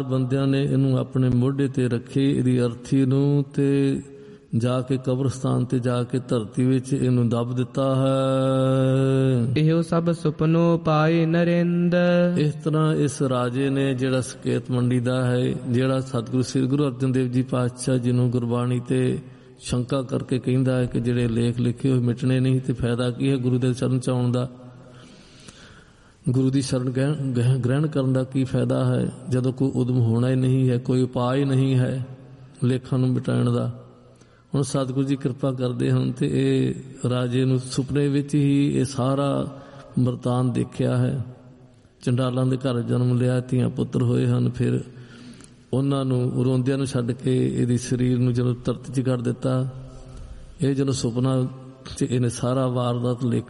ਬੰਦਿਆਂ ਨੇ ਇਹਨੂੰ ਆਪਣੇ ਮੋਢੇ ਤੇ ਰੱਖੀ, ਇਹਦੀ ਅਰਥੀ ਨੂੰ, ਤੇ ਜਾ ਕੇ ਕਬਰਸਤਾਨ ਤੇ ਜਾ ਕੇ ਧਰਤੀ ਵਿੱਚ ਇਹਨੂੰ ਦੱਬ ਦਿੱਤਾ ਹੈ। ਇਹੋ ਸਭ ਸੁਪਨੋ ਪਾਏ ਨਰਿੰਦ। ਇਸ ਤਰ੍ਹਾਂ ਇਸ ਰਾਜੇ ਨੇ, ਜਿਹੜਾ ਸਕੇਤ ਮੰਡੀ ਦਾ ਹੈ, ਜਿਹੜਾ ਸਤਿਗੁਰੂ ਸ੍ਰੀ ਗੁਰੂ ਅਰਜਨ ਦੇਵ ਜੀ ਪਾਤਸ਼ਾਹ ਜੀ ਨੂੰ ਗੁਰਬਾਣੀ ਤੇ ਸ਼ੰਕਾ ਕਰਕੇ ਕਹਿੰਦਾ ਹੈ ਕਿ ਜਿਹੜੇ ਲੇਖ ਲਿਖੇ ਹੋਏ ਮਿਟਣੇ ਨਹੀਂ, ਤੇ ਫਾਇਦਾ ਕੀ ਹੈ ਗੁਰੂ ਦੇ ਚਰਨ ਚ ਆਉਣ ਦਾ, ਗੁਰੂ ਦੀ ਸ਼ਰਨ ਗ੍ਰਹਿਣ ਕਰਨ ਦਾ ਕੀ ਫਾਇਦਾ ਹੈ, ਜਦੋਂ ਕੋਈ ਉਦਮ ਹੋਣਾ ਹੀ ਨਹੀਂ ਹੈ, ਕੋਈ ਉਪਾਅ ਹੀ ਨਹੀਂ ਹੈ ਲੇਖਾਂ ਨੂੰ ਮਿਟਾਉਣ ਦਾ। ਹੁਣ ਸਤਿਗੁਰੂ ਜੀ ਕਿਰਪਾ ਕਰਦੇ ਹਨ ਤੇ ਇਹ ਰਾਜੇ ਨੂੰ ਸੁਪਨੇ ਵਿੱਚ ਹੀ ਇਹ ਸਾਰਾ ਵਰਤਾਨ ਦੇਖਿਆ ਹੈ। ਚੰਡਾਲਾਂ ਦੇ ਘਰ ਜਨਮ ਲਿਆ, ਧੀਆਂ ਪੁੱਤਰ ਹੋਏ ਹਨ, ਫਿਰ ਉਹਨਾਂ ਨੂੰ ਰੋਂਦਿਆਂ ਨੂੰ ਛੱਡ ਕੇ ਇਹਦੇ ਸਰੀਰ ਨੂੰ ਜਦੋਂ ਧਰਤੀ 'ਚ ਕਰ ਦਿੱਤਾ। ਇਹ ਜਦੋਂ ਸੁਪਨਾ 'ਚ ਇਹਨੇ ਸਾਰਾ ਵਾਰਦਾਤ